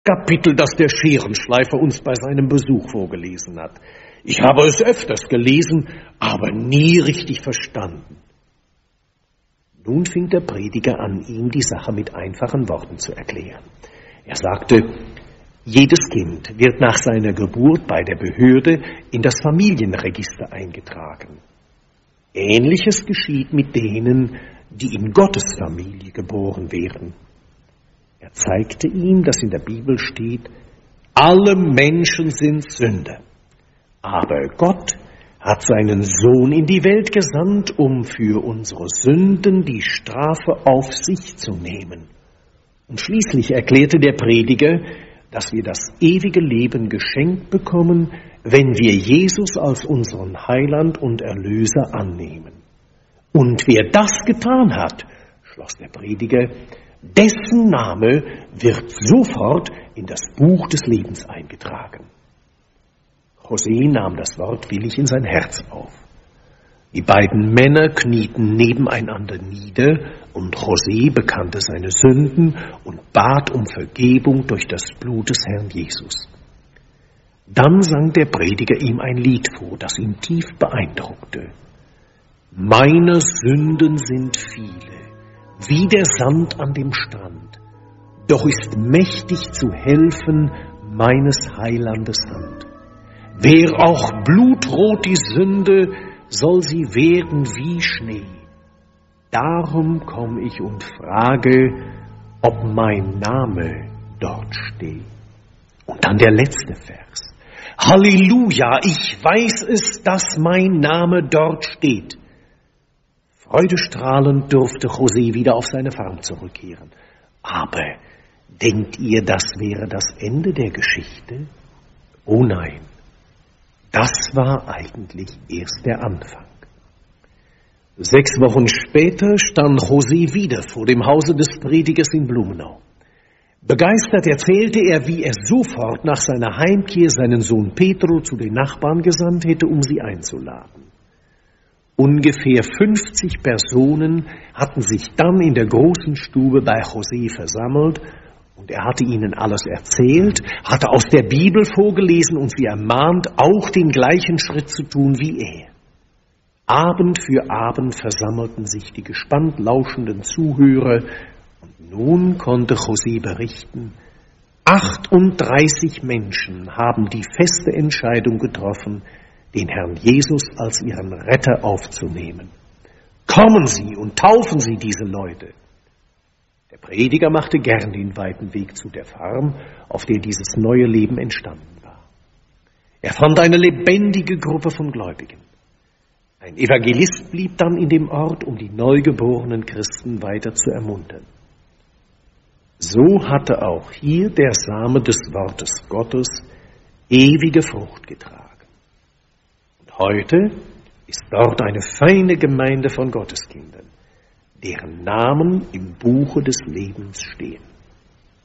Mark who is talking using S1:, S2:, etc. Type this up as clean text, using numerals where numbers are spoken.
S1: Kapitel, das der Scherenschleifer uns bei seinem Besuch vorgelesen hat. Ich habe es öfters gelesen, aber nie richtig verstanden. Nun fing der Prediger an, ihm die Sache mit einfachen Worten zu erklären. Er sagte, jedes Kind wird nach seiner Geburt bei der Behörde in das Familienregister eingetragen. Ähnliches geschieht mit denen, die in Gottes Familie geboren werden. Er zeigte ihm, dass in der Bibel steht, alle Menschen sind Sünder. Aber Gott hat seinen Sohn in die Welt gesandt, um für unsere Sünden die Strafe auf sich zu nehmen. Und schließlich erklärte der Prediger, dass wir das ewige Leben geschenkt bekommen, wenn wir Jesus als unseren Heiland und Erlöser annehmen. Und wer das getan hat, schloss der Prediger, dessen Name wird sofort in das Buch des Lebens eingetragen. José nahm das Wort willig in sein Herz auf. Die beiden Männer knieten nebeneinander nieder und José bekannte seine Sünden und bat um Vergebung durch das Blut des Herrn Jesus. Dann sang der Prediger ihm ein Lied vor, das ihn tief beeindruckte. Meine Sünden sind viele, wie der Sand an dem Strand, doch ist mächtig zu helfen meines Heilandes Hand. Wär auch blutrot die Sünde, soll sie werden wie Schnee. Darum komm ich und frage, ob mein Name dort steht. Und dann der letzte Vers. Halleluja, ich weiß es, dass mein Name dort steht. Freudestrahlend durfte José wieder auf seine Farm zurückkehren. Aber denkt ihr, das wäre das Ende der Geschichte? Oh nein. Das war eigentlich erst der Anfang. 6 Wochen später stand José wieder vor dem Hause des Predigers in Blumenau. Begeistert erzählte er, wie er sofort nach seiner Heimkehr seinen Sohn Pedro zu den Nachbarn gesandt hätte, um sie einzuladen. Ungefähr 50 Personen hatten sich dann in der großen Stube bei José versammelt, und er hatte ihnen alles erzählt, hatte aus der Bibel vorgelesen und sie ermahnt, auch den gleichen Schritt zu tun wie er. Abend für Abend versammelten sich die gespannt lauschenden Zuhörer, und nun konnte José berichten, 38 Menschen haben die feste Entscheidung getroffen, den Herrn Jesus als ihren Retter aufzunehmen. Kommen Sie und taufen Sie diese Leute. Der Prediger machte gern den weiten Weg zu der Farm, auf der dieses neue Leben entstanden war. Er fand eine lebendige Gruppe von Gläubigen. Ein Evangelist blieb dann in dem Ort, um die neugeborenen Christen weiter zu ermuntern. So hatte auch hier der Same des Wortes Gottes ewige Frucht getragen. Und heute ist dort eine feine Gemeinde von Gotteskindern, deren Namen im Buche des Lebens stehen.